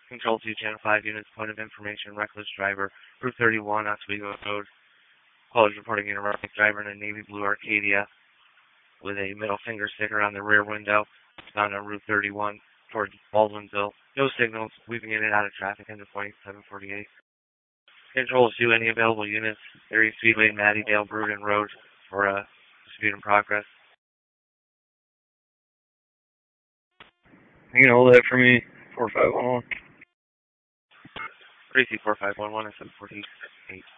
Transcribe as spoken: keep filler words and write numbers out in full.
Control two, Channel five units, point of information, reckless driver, Route thirty-one, Oswego Road. Call is reporting an erratic driver in a navy blue Arcadia with a middle finger sticker on the rear window. It's found on Route thirty-one towards Baldwinsville. No signals, weaving in and out of traffic into point seven forty-eight. Control two, any available units, Erie Speedway, Mattydale, Bruden Road for a uh, dispute in progress. You can hold that for me, four five one one. three C four five one one, S M forty-eight.